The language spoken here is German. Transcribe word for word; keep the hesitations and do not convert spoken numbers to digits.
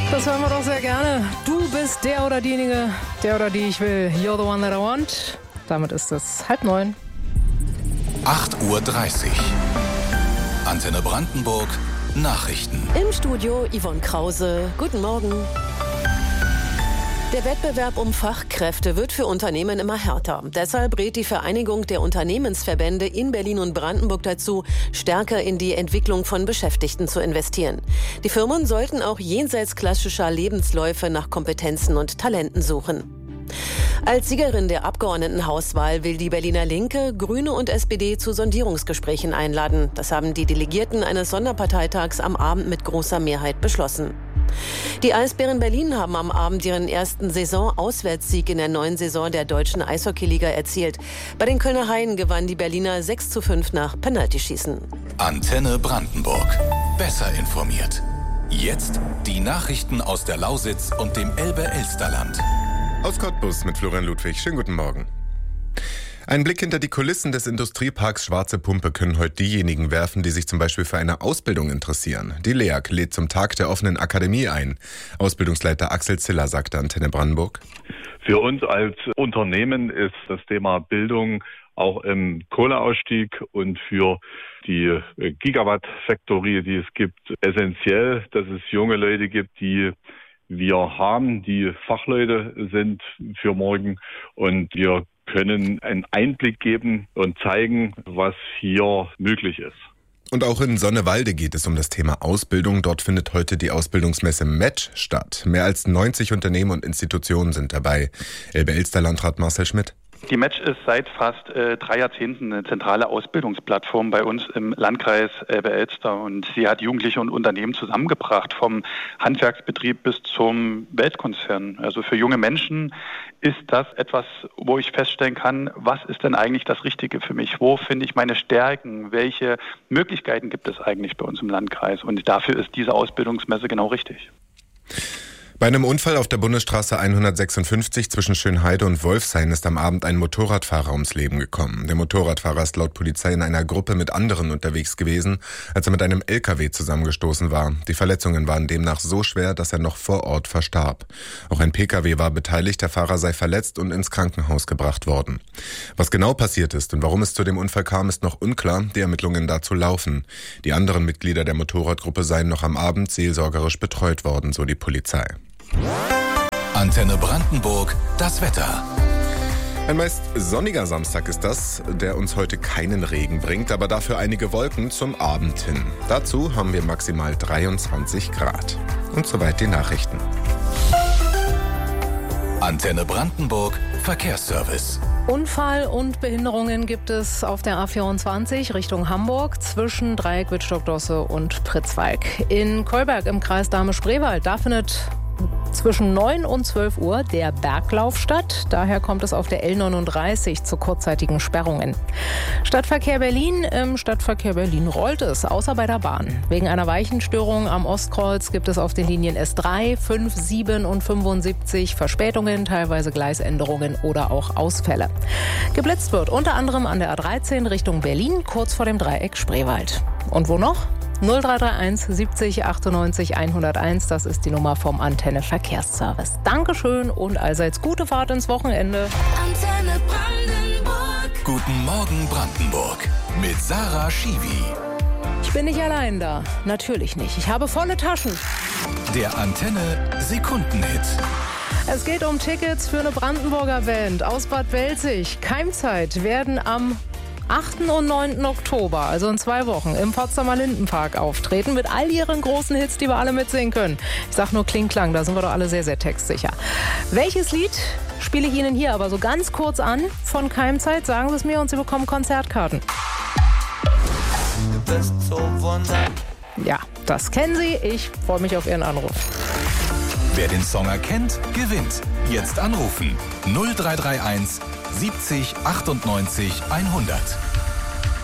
Das hören wir doch sehr gerne. Du bist der oder diejenige, der oder die ich will. You're the one that I want. Damit ist es halb neun. acht Uhr dreißig. Antenne Brandenburg. Nachrichten. Im Studio Yvonne Krause. Guten Morgen. Der Wettbewerb um Fachkräfte wird für Unternehmen immer härter. Deshalb rät die Vereinigung der Unternehmensverbände in Berlin und Brandenburg dazu, stärker in die Entwicklung von Beschäftigten zu investieren. Die Firmen sollten auch jenseits klassischer Lebensläufe nach Kompetenzen und Talenten suchen. Als Siegerin der Abgeordnetenhauswahl will die Berliner Linke, Grüne und S P D zu Sondierungsgesprächen einladen. Das haben die Delegierten eines Sonderparteitags am Abend mit großer Mehrheit beschlossen. Die Eisbären Berlin haben am Abend ihren ersten Saison-Auswärtssieg in der neuen Saison der deutschen Eishockeyliga erzielt. Bei den Kölner Haien gewannen die Berliner sechs zu fünf nach Penaltyschießen. Antenne Brandenburg. Besser informiert. Jetzt die Nachrichten aus der Lausitz und dem Elbe-Elsterland. Aus Cottbus mit Florian Ludwig. Schönen guten Morgen. Ein Blick hinter die Kulissen des Industrieparks Schwarze Pumpe können heute diejenigen werfen, die sich zum Beispiel für eine Ausbildung interessieren. Die L E A G lädt zum Tag der offenen Akademie ein. Ausbildungsleiter Axel Ziller sagte Antenne Brandenburg. Für uns als Unternehmen ist das Thema Bildung auch im Kohleausstieg und für die Gigawatt-Factory, die es gibt, essentiell, dass es junge Leute gibt, die wir haben, die Fachleute sind für morgen, und wir können einen Einblick geben und zeigen, was hier möglich ist. Und auch in Sonnewalde geht es um das Thema Ausbildung. Dort findet heute die Ausbildungsmesse Match statt. Mehr als neunzig Unternehmen und Institutionen sind dabei. Elbe-Elster-Landrat Marcel Schmidt. Die Match ist seit fast äh, drei Jahrzehnten eine zentrale Ausbildungsplattform bei uns im Landkreis Elbe-Elster, und sie hat Jugendliche und Unternehmen zusammengebracht, vom Handwerksbetrieb bis zum Weltkonzern. Also für junge Menschen ist das etwas, wo ich feststellen kann, was ist denn eigentlich das Richtige für mich? Wo finde ich meine Stärken? Welche Möglichkeiten gibt es eigentlich bei uns im Landkreis? Und dafür ist diese Ausbildungsmesse genau richtig. Bei einem Unfall auf der Bundesstraße hundertsechsundfünfzig zwischen Schönheide und Wolfshain ist am Abend ein Motorradfahrer ums Leben gekommen. Der Motorradfahrer ist laut Polizei in einer Gruppe mit anderen unterwegs gewesen, als er mit einem L K W zusammengestoßen war. Die Verletzungen waren demnach so schwer, dass er noch vor Ort verstarb. Auch ein P K W war beteiligt, der Fahrer sei verletzt und ins Krankenhaus gebracht worden. Was genau passiert ist und warum es zu dem Unfall kam, ist noch unklar. Die Ermittlungen dazu laufen. Die anderen Mitglieder der Motorradgruppe seien noch am Abend seelsorgerisch betreut worden, so die Polizei. Antenne Brandenburg, das Wetter. Ein meist sonniger Samstag ist das, der uns heute keinen Regen bringt, aber dafür einige Wolken zum Abend hin. Dazu haben wir maximal dreiundzwanzig Grad. Und soweit die Nachrichten. Antenne Brandenburg, Verkehrsservice. Unfall und Behinderungen gibt es auf der A vierundzwanzig Richtung Hamburg zwischen Dreieck Wittstock-Dosse und Pritzwalk. In Kolberg im Kreis Dahme-Spreewald, da findet zwischen neun und zwölf Uhr der Berglauf statt. Daher kommt es auf der L neununddreißig zu kurzzeitigen Sperrungen. Stadtverkehr Berlin. Im Stadtverkehr Berlin rollt es, außer bei der Bahn. Wegen einer Weichenstörung am Ostkreuz gibt es auf den Linien S drei, fünf, sieben und fünfundsiebzig Verspätungen, teilweise Gleisänderungen oder auch Ausfälle. Geblitzt wird unter anderem an der A dreizehn Richtung Berlin, kurz vor dem Dreieck Spreewald. Und wo noch? null drei drei eins siebzig achtundneunzig hunderteins, das ist die Nummer vom Antenne Verkehrsservice. Dankeschön und allseits gute Fahrt ins Wochenende. Antenne Brandenburg. Guten Morgen Brandenburg mit Sarah Schiwi. Ich bin nicht allein da. Natürlich nicht. Ich habe volle Taschen. Der Antenne Sekundenhit. Es geht um Tickets für eine Brandenburger Band aus Bad Belzig. Keimzeit werden am achten und neunten Oktober, also in zwei Wochen, im Potsdamer Lindenpark auftreten mit all ihren großen Hits, die wir alle mitsingen können. Ich sag nur Kling-Klang, da sind wir doch alle sehr, sehr textsicher. Welches Lied spiele ich Ihnen hier aber so ganz kurz an von Keimzeit? Sagen Sie es mir und Sie bekommen Konzertkarten. Du bist so wunderbar. Ja, das kennen Sie. Ich freue mich auf Ihren Anruf. Wer den Song erkennt, gewinnt. Jetzt anrufen. null drei drei eins siebzig achtundneunzig hundert.